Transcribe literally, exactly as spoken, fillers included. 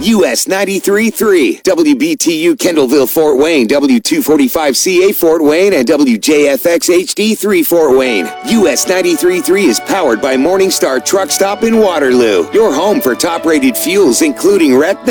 U S ninety-three point three, W B T U Kendallville, Fort Wayne, W two forty-five C A Fort Wayne, and W J F X H D three Fort Wayne. U S ninety-three point three is powered by Morningstar Truck Stop in Waterloo, your home for top-rated fuels including Retna.